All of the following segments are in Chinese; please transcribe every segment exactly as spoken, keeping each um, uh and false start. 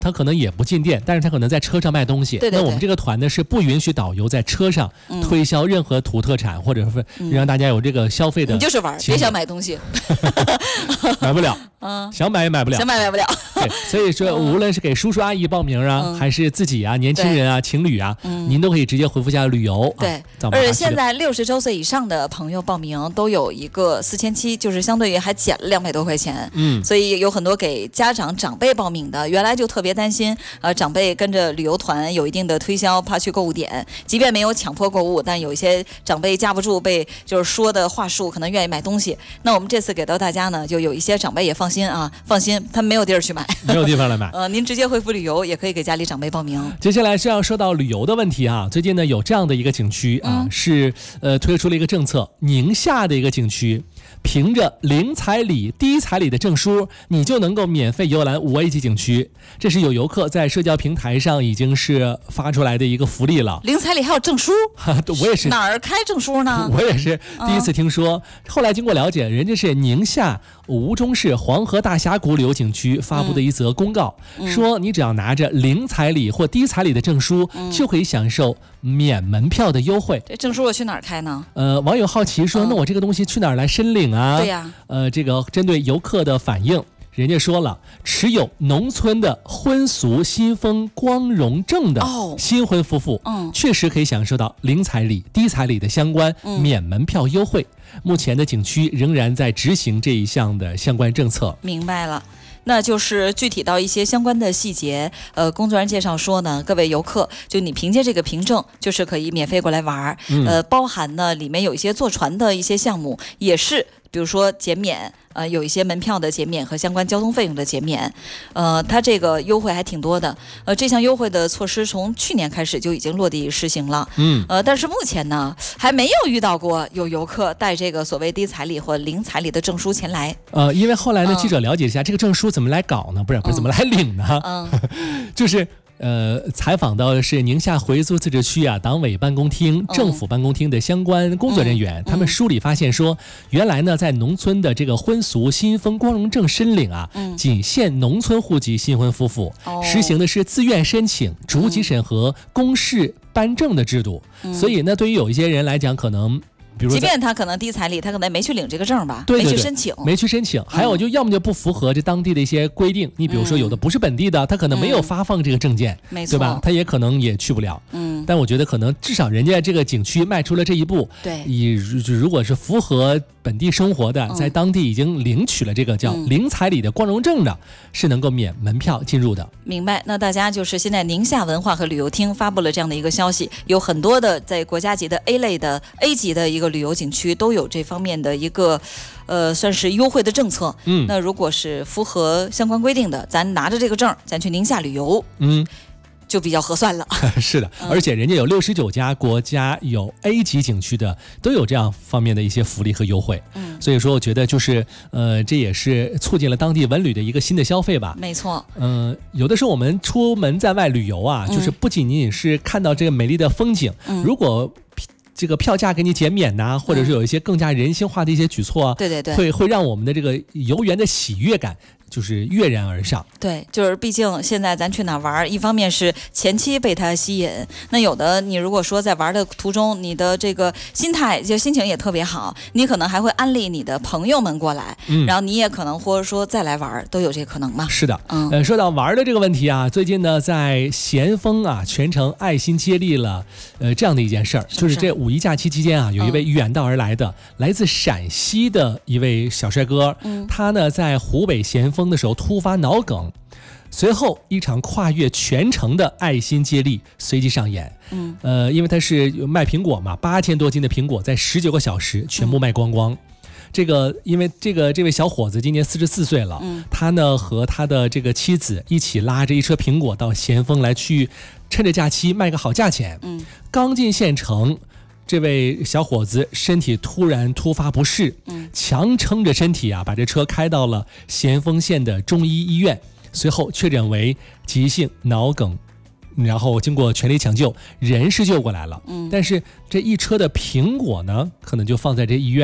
他可能也不进店，但是他可能在车上卖东西。 对对对， 那我们这个团呢是不允许导游在车上推销任何土特产，嗯、或者是让大家有这个消费的。 你就是玩，别想买东西， 买不了。嗯，想买也买不了， 想买买不了。 对，所以说无论是给叔叔阿姨报名啊，嗯、还是自己啊、年轻人啊、情侣啊，嗯、您都可以直接回复一下旅游。 对， 啊、 而且现在六十周岁以上的朋友报名都有一个四千七，就是相对于还减了两百多块钱。嗯，所以有很多给家长长辈报名的，原来就特别担心，呃，长辈跟着旅游团有一定的推销，怕去购物点，即便没有强迫购物，但有一些长辈架不住被就是说的话术，可能愿意买东西。那我们这次给到大家呢，就有一些长辈也放心啊。放心，他没有地儿去买， 没有地方来买。 呃，您直接回复旅游，也可以给家里长辈报名。 接下来是要说到旅游的问题啊。最近呢，有这样的一个景区啊，嗯、是呃推出了一个政策，宁夏的一个景区，凭着零彩礼、低彩礼的证书，你就能够免费游览五 A 级景区。这是有游客在社交平台上已经是发出来的一个福利了。 零彩礼还有证书？ 我也是。 哪儿开证书呢？ 我也是第一次听说。嗯、后来经过了解，人家是宁夏吴忠市黄河大峡谷旅游景区发布的一则公告，嗯、说你只要拿着零彩礼或低彩礼的证书，嗯、就可以享受免门票的优惠。 这证书我去哪儿开呢？ 呃，网友好奇说，嗯、那我这个东西去哪儿来申领啊？ 对呀。 呃，这个针对游客的反应，人家说了，持有农村的婚俗新风光荣证的新婚夫妇，哦嗯、确实可以享受到零彩礼、低彩礼的相关免门票优惠。嗯、目前的景区仍然在执行这一项的相关政策。 明白了。那就是具体到一些相关的细节，呃，工作人员介绍说呢，各位游客，就你凭借这个凭证，就是可以免费过来玩，嗯、呃，包含呢里面有一些坐船的一些项目，也是比如说减免。呃，有一些门票的减免和相关交通费用的减免，呃，它这个优惠还挺多的。呃，这项优惠的措施从去年开始就已经落地实行了。嗯，呃，但是目前呢，还没有遇到过有游客带这个所谓低彩礼或零彩礼的证书前来。 呃，因为后来呢，记者了解一下，嗯、这个证书怎么来搞呢？不是，不是怎么来领呢？嗯，就是。呃，采访到的是宁夏回族自治区啊党委办公厅、嗯、政府办公厅的相关工作人员，嗯、他们梳理发现说，原来呢，在农村的这个婚俗新风光荣证申领啊，嗯、仅限农村户籍新婚夫妇，哦、实行的是自愿申请、逐级审核、公示颁证的制度。嗯、所以呢，对于有一些人来讲，可能。比如即便他可能低彩礼，他可能没去领这个证吧， 对对对， 没去申请， 没去申请。还有就要么就不符合这当地的一些规定。嗯、你比如说有的不是本地的，他可能没有发放这个证件，嗯、对吧？他也可能也去不了。嗯，但我觉得可能至少人家这个景区迈出了这一步。 对， 以如果是符合本地生活的，在当地已经领取了这个叫零彩礼的光荣证的，嗯、是能够免门票进入的。 明白？那大家就是现在宁夏文化和旅游厅发布了这样的一个消息，有很多的在国家级的 A 类的 A 级的一个旅游景区都有这方面的一个，呃，算是优惠的政策。嗯，那如果是符合相关规定的，咱拿着这个证，咱去宁夏旅游，嗯，就比较合算了。 是的，而且人家有六十九家国家有 A 级景区的，都有这样方面的一些福利和优惠。嗯，所以说我觉得就是呃，这也是促进了当地文旅的一个新的消费吧。 没错。 嗯、呃，有的时候我们出门在外旅游啊，就是不仅仅是看到这个美丽的风景，嗯、如果这个票价给你减免呐、啊，或者是有一些更加人性化的一些举措啊， 对对对， 会会让我们的这个游园的喜悦感就是跃然而上。 对，就是毕竟现在咱去哪玩，一方面是前期被它吸引，那有的你如果说在玩的途中，你的这个心态就心情也特别好，你可能还会安利你的朋友们过来，嗯、然后你也可能或者说再来玩，都有这可能嘛。 是的，嗯，呃，说到玩的这个问题啊，最近呢在咸丰啊全程爱心接力了，呃这样的一件事儿，就是这五一假期期间啊，有一位远道而来的、嗯、来自陕西的一位小帅哥，嗯、他呢在湖北咸丰的时候突发脑梗，随后一场跨越全城的爱心接力随即上演。嗯，呃，因为他是卖苹果嘛，八千多斤的苹果在十九个小时全部卖光光。嗯、这个因为这个这位小伙子今年四十四岁了，嗯、他呢和他的这个妻子一起拉着一车苹果到咸丰来去，趁着假期卖个好价钱。嗯，刚进县城。这位小伙子身体突然突发不适，嗯，强撑着身体啊，把这车开到了咸丰县的中医医院，随后确诊为急性脑梗，然后经过全力抢救，人是救过来了，嗯，但是这一车的苹果呢，可能就放在这医院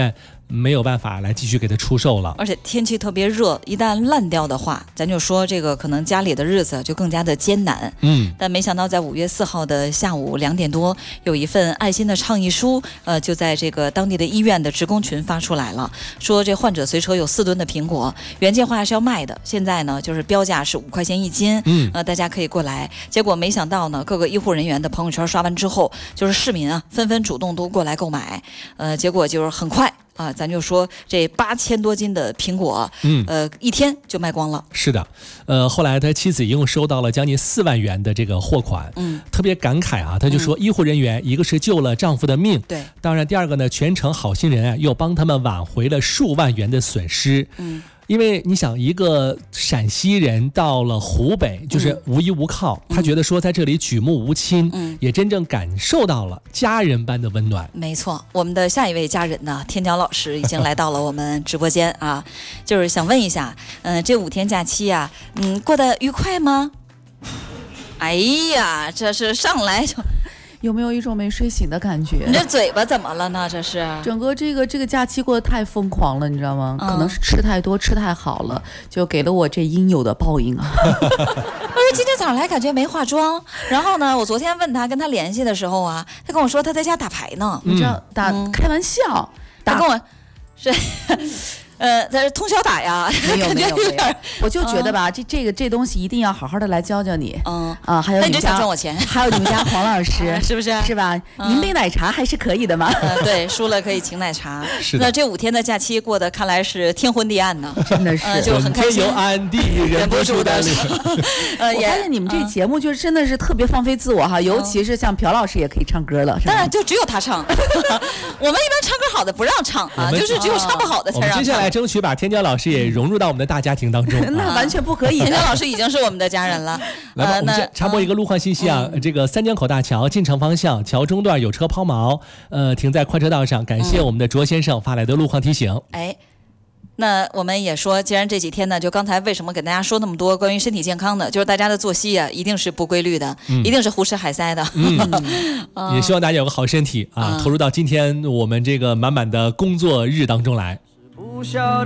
没有办法来继续给它出售了。 而且天气特别热，一旦烂掉的话，咱就说这个可能家里的日子就更加的艰难。 嗯， 但没想到在五月四号的下午两点多，有一份爱心的倡议书，呃，就在这个当地的医院的职工群发出来了，说这患者随车有四吨的苹果，原计划是要卖的，现在呢就是标价是五块钱一斤， 嗯， 呃，大家可以过来。结果没想到呢，各个医护人员的朋友圈刷完之后，就是市民啊纷纷主动都过来购买，呃，结果就是很快。啊，咱就说这八千多斤的苹果， 嗯， 呃，一天就卖光了。 是的，呃，后来他妻子一共收到了将近四万元的这个货款， 嗯， 特别感慨啊，他就说，医护人员一个是救了丈夫的命， 对， 当然第二个呢，全城好心人啊，又帮他们挽回了数万元的损失， 嗯。 因为你想，一个陕西人到了湖北，就是无依无靠，嗯、他觉得说在这里举目无亲，嗯，也真正感受到了家人般的温暖。 没错，我们的下一位家人呢，天骄老师已经来到了我们直播间啊，就是想问一下，嗯、呃，这五天假期啊，嗯，过得愉快吗？哎呀，这是上来就。 有没有一种没睡醒的感觉？ 你这嘴巴怎么了呢？这是整个这个这个假期过得太疯狂了，你知道吗？ 嗯、 可能是吃太多，吃太好了，就给了我这应有的报应啊！ 我说今天早上来感觉没化妆，然后呢，我昨天问他跟他联系的时候啊，他跟我说他在家打牌呢。 你知道打、 嗯、 开玩笑， 打他跟我是。呃，在这通宵打呀？ 没有没有没有，我就觉得吧，嗯、这这个这东西一定要好好的来教教你。嗯啊，还有你们家， 赚我钱， 还有你们家黄老师， 啊、是不是？ 是吧？嗯、您杯奶茶还是可以的嘛？ 呃、对，输了可以请奶茶。 是的。 那这五天的假期过得看来是天昏地暗呢， 真的是， 呃、就很开心。 天游暗地忍不住的。 呃，我发现你们这节目就是真的是特别放飞自我哈，尤其是像朴老师也可以唱歌了。 当然，就只有他唱。我们一般唱歌好的不让唱啊，就是只有唱不好的才让唱。 我们接下来争取把天骄老师也融入到我们的大家庭当中， 那完全不可以。 天骄老师已经是我们的家人了。 来吧，我们先插播一个路况信息啊，这个三江口大桥进城方向桥中段有车抛锚，呃，停在快车道上。感谢我们的卓先生发来的路况提醒。 哎。那我们也说，既然这几天呢，就刚才为什么给大家说那么多关于身体健康的，就是大家的作息啊，一定是不规律的，嗯、一定是胡吃海塞的。 嗯、也希望大家有个好身体啊，嗯、投入到今天我们这个满满的工作日当中来。不晓得